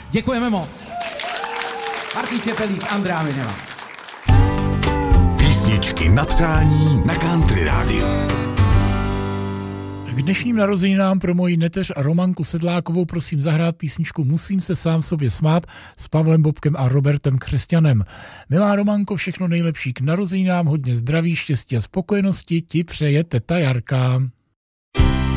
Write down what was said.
Děkujeme moc. Martin Čepelík, Andrea Miněva. Písničky na přání na Country Radio. K dnešním narozeninám pro moji neteř Romanku Sedlákovou prosím zahrát písničku Musím se sám sobě smát s Pavlem Bobkem a Robertem Křesťanem. Milá Romanko, všechno nejlepší k narozeninám, hodně zdraví, štěstí a spokojenosti ti přeje teta Jarka.